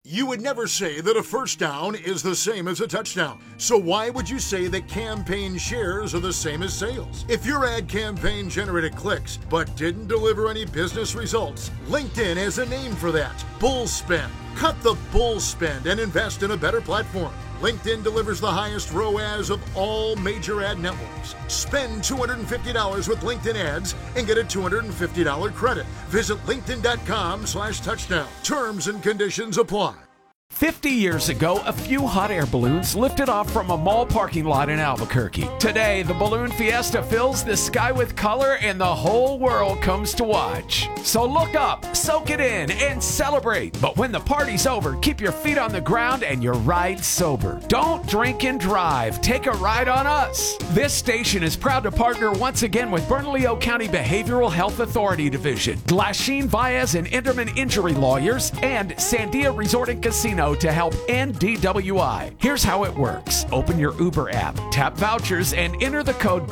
You would never say that a first down is the same as a touchdown. So why would you say that campaign shares are the same as sales? If your ad campaign generated clicks but didn't deliver any business results, LinkedIn has a name for that: bull spend. Cut the bull spend and invest in a better platform. LinkedIn delivers the highest ROAS of all major ad networks. Spend $250 with LinkedIn ads and get a $250 credit. Visit linkedin.com/touchdown. Terms and conditions apply. 50 years ago, a few hot air balloons lifted off from a mall parking lot in Albuquerque. Today, the Balloon Fiesta fills the sky with color and the whole world comes to watch. So look up, soak it in, and celebrate. But when the party's over, keep your feet on the ground and your ride sober. Don't drink and drive. Take a ride on us. This station is proud to partner once again with Bernalillo County Behavioral Health Authority Division, Glasheen, Baez, and Enderman Injury Lawyers, and Sandia Resort and Casino to help end DWI. Here's how it works. Open your Uber app, tap vouchers, and enter the code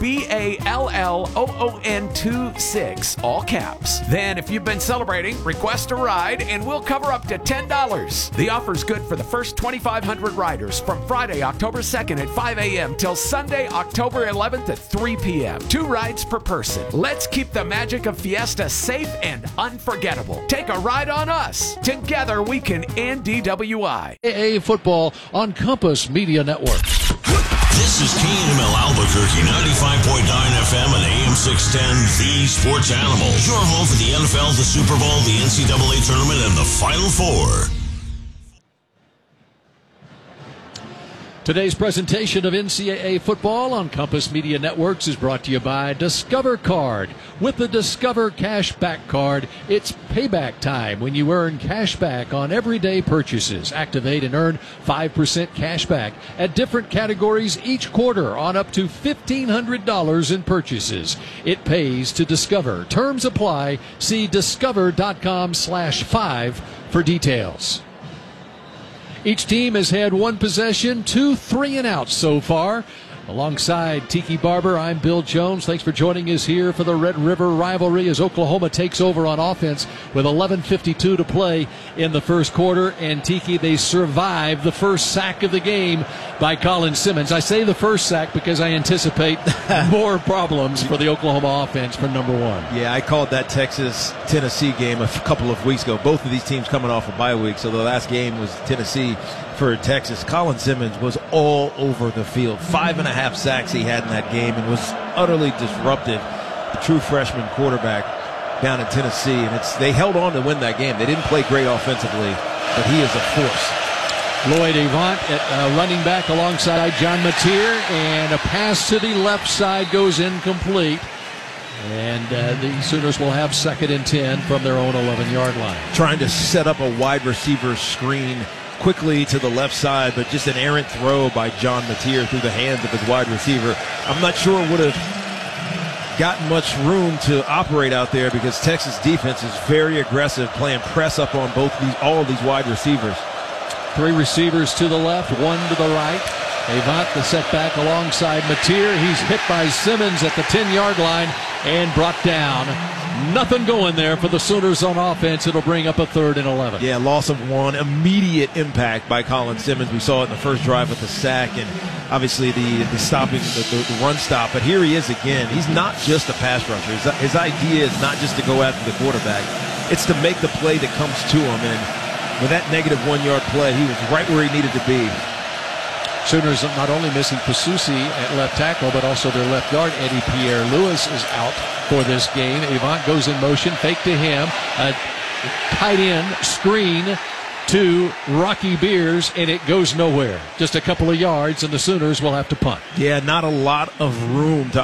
BALLOON26, all caps. Then, if you've been celebrating, request a ride, and we'll cover up to $10. The offer's good for the first 2,500 riders from Friday, October 2nd at 5 a.m. till Sunday, October 11th at 3 p.m. 2 rides per person. Let's keep the magic of Fiesta safe and unforgettable. Take a ride on us. Together, we can end DWI. AA football on Compass Media Network. This is KNML Albuquerque, 95.9 FM and AM 610, the Sports Animal. Your home for the NFL, the Super Bowl, the NCAA Tournament, and the Final Four. Today's presentation of NCAA football on Compass Media Networks is brought to you by Discover Card. With the Discover Cashback Card, it's payback time when you earn cash back on everyday purchases. Activate and earn 5% cash back at different categories each quarter on up to $1,500 in purchases. It pays to Discover. Terms apply. See discover.com/5 for details. Each team has had one possession, 2 3-and-outs so far. Alongside Tiki Barber, I'm Bill Jones. Thanks for joining us here for the Red River rivalry as Oklahoma takes over on offense with 11:52 to play in the first quarter. And Tiki, they survive the first sack of the game by Colin Simmons. I say the first sack because I anticipate more problems for the Oklahoma offense for number one. Yeah, I called that Texas-Tennessee game a couple of weeks ago. Both of these teams coming off of bye week, so the last game was Tennessee for Texas. Colin Simmons was all over the field. 5.5 sacks he had in that game and was utterly disruptive. The true freshman quarterback down in Tennessee, and they held on to win that game. They didn't play great offensively, but he is a force. Lloyd Avant at running back alongside John Mateer, and a pass to the left side goes incomplete. And the Sooners will have 2nd and 10 from their own 11-yard line. Trying to set up a wide receiver screen quickly to the left side, but just an errant throw by John Mateer through the hands of his wide receiver. I'm not sure it would have gotten much room to operate out there because Texas defense is very aggressive, playing press up on all of these wide receivers. 3 receivers to the left, 1 to the right. Avant, the setback alongside Mateer. He's hit by Simmons at the 10-yard line and brought down. Nothing going there for the Sooners on offense. It'll bring up a 3rd and 11. Yeah, loss of 1. Immediate impact by Colin Simmons. We saw it in the first drive with the sack and obviously the stopping, the run stop. But here he is again. He's not just a pass rusher. His idea is not just to go after the quarterback. It's to make the play that comes to him. And with that negative 1-yard play, he was right where he needed to be. Sooners not only missing Pasusi at left tackle, but also their left guard, Eddie Pierre-Louis, is out for this game. Avant goes in motion, fake to him, a tight end screen to Rocky Beers, and it goes nowhere. Just a couple of yards, and the Sooners will have to punt. Yeah, not a lot of room to